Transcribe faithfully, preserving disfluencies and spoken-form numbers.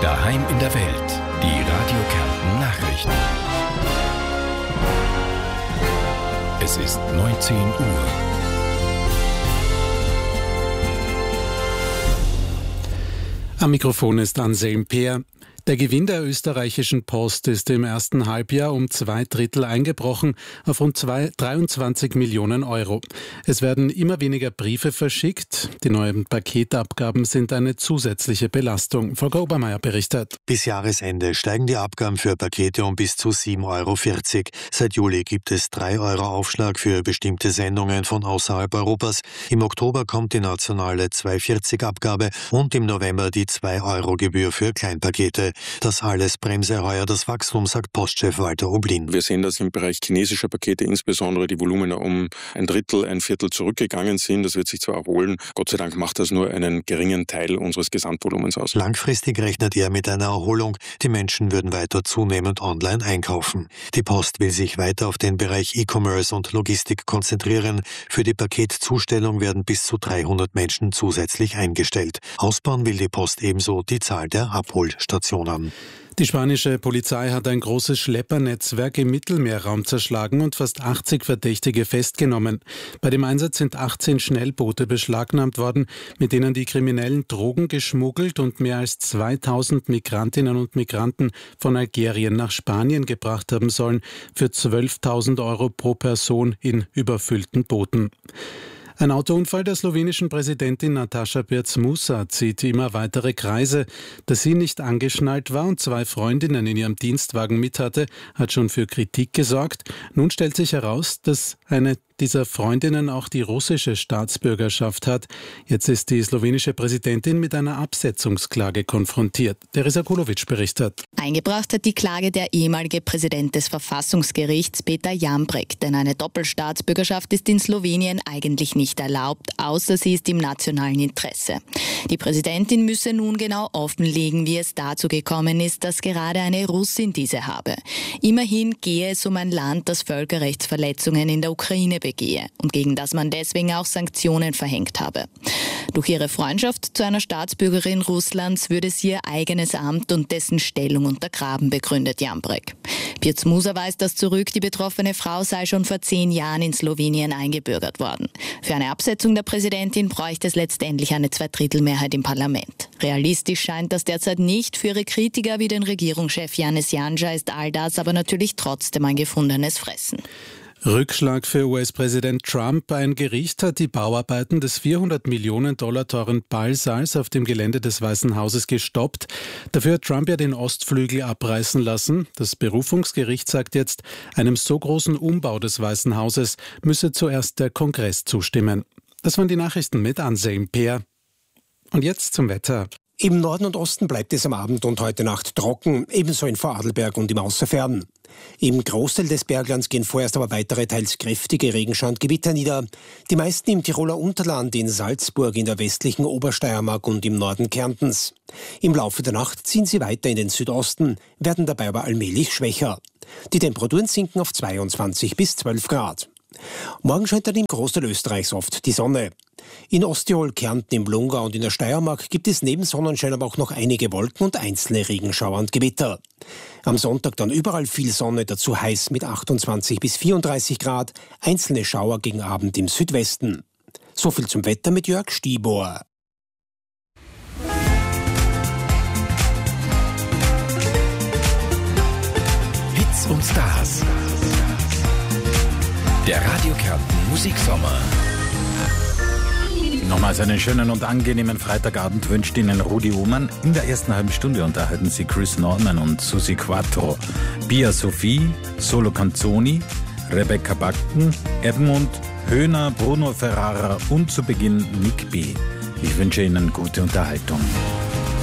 Daheim in der Welt. Die Radio Kärnten Nachrichten. Es ist neunzehn Uhr. Am Mikrofon ist Anselm Peer. Der Gewinn der österreichischen Post ist im ersten Halbjahr um zwei Drittel eingebrochen auf rund dreiundzwanzig Millionen Euro. Es werden immer weniger Briefe verschickt. Die neuen Paketabgaben sind eine zusätzliche Belastung. Volker Obermeier berichtet. Bis Jahresende steigen die Abgaben für Pakete um bis zu sieben Euro vierzig. Seit Juli gibt es drei Euro Aufschlag für bestimmte Sendungen von außerhalb Europas. Im Oktober kommt die nationale zwei Euro vierzig Abgabe und im November die zwei Euro Gebühr für Kleinpakete. Das alles bremse heuer das Wachstum, sagt Postchef Walter Oblin. Wir sehen, dass im Bereich chinesischer Pakete insbesondere die Volumina um ein Drittel, ein Viertel zurückgegangen sind. Das wird sich zwar erholen. Gott sei Dank macht das nur einen geringen Teil unseres Gesamtvolumens aus. Langfristig rechnet er mit einer Erholung. Die Menschen würden weiter zunehmend online einkaufen. Die Post will sich weiter auf den Bereich E-Commerce und Logistik konzentrieren. Für die Paketzustellung werden bis zu dreihundert Menschen zusätzlich eingestellt. Ausbauen will die Post ebenso die Zahl der Abholstationen. Die spanische Polizei hat ein großes Schleppernetzwerk im Mittelmeerraum zerschlagen und fast achtzig Verdächtige festgenommen. Bei dem Einsatz sind achtzehn Schnellboote beschlagnahmt worden, mit denen die Kriminellen Drogen geschmuggelt und mehr als zweitausend Migrantinnen und Migranten von Algerien nach Spanien gebracht haben sollen, für zwölftausend Euro pro Person in überfüllten Booten. Ein Autounfall der slowenischen Präsidentin Nataša Pirc-Musar zieht immer weitere Kreise. Dass sie nicht angeschnallt war und zwei Freundinnen in ihrem Dienstwagen mit hatte, hat schon für Kritik gesorgt. Nun stellt sich heraus, dass eine dieser Freundinnen auch die russische Staatsbürgerschaft hat. Jetzt ist die slowenische Präsidentin mit einer Absetzungsklage konfrontiert. Teresa Kulovic berichtet. Eingebracht hat die Klage der ehemalige Präsident des Verfassungsgerichts Peter Jambrek, denn eine Doppelstaatsbürgerschaft ist in Slowenien eigentlich nicht erlaubt, außer sie ist im nationalen Interesse. Die Präsidentin müsse nun genau offenlegen, wie es dazu gekommen ist, dass gerade eine Russin diese habe. Immerhin gehe es um ein Land, das Völkerrechtsverletzungen in der Ukraine begehe und gegen das man deswegen auch Sanktionen verhängt habe. Durch ihre Freundschaft zu einer Staatsbürgerin Russlands würde sie ihr eigenes Amt und dessen Stellung untergraben, begründet Jambrek. Pirc-Musar weist das zurück, die betroffene Frau sei schon vor zehn Jahren in Slowenien eingebürgert worden. Für eine Absetzung der Präsidentin bräuchte es letztendlich eine Zweidrittelmehrheit im Parlament. Realistisch scheint das derzeit nicht. Für ihre Kritiker wie den Regierungschef Janez Janša ist all das aber natürlich trotzdem ein gefundenes Fressen. Rückschlag für U S-Präsident Trump. Ein Gericht hat die Bauarbeiten des vierhundert Millionen Dollar teuren Ballsaals auf dem Gelände des Weißen Hauses gestoppt. Dafür hat Trump ja den Ostflügel abreißen lassen. Das Berufungsgericht sagt jetzt, einem so großen Umbau des Weißen Hauses müsse zuerst der Kongress zustimmen. Das waren die Nachrichten mit Anselm Peer. Und jetzt zum Wetter. Im Norden und Osten bleibt es am Abend und heute Nacht trocken, ebenso in Vorarlberg und im Außerfern. Im Großteil des Berglands gehen vorerst aber weitere teils kräftige Regenschauer und Gewitter nieder. Die meisten im Tiroler Unterland, in Salzburg, in der westlichen Obersteiermark und im Norden Kärntens. Im Laufe der Nacht ziehen sie weiter in den Südosten, werden dabei aber allmählich schwächer. Die Temperaturen sinken auf zweiundzwanzig bis zwölf Grad. Morgen scheint dann im Großteil Österreichs oft die Sonne. In Osttirol, Kärnten, im Blungau und in der Steiermark gibt es neben Sonnenschein aber auch noch einige Wolken und einzelne Regenschauer und Gewitter. Am Sonntag dann überall viel Sonne, dazu heiß mit achtundzwanzig bis vierunddreißig Grad, einzelne Schauer gegen Abend im Südwesten. So viel zum Wetter mit Jörg Stibor. Hits und Stars. Der Radio Kärnten Musiksommer. Nochmals einen schönen und angenehmen Freitagabend wünscht Ihnen Rudi Ohmann. In der ersten halben Stunde unterhalten Sie Chris Norman und Susi Quattro, Pia Sophie, Solo Canzoni, Rebecca Backen, Edmund, Höhner, Bruno Ferrara und zu Beginn Nick B. Ich wünsche Ihnen gute Unterhaltung.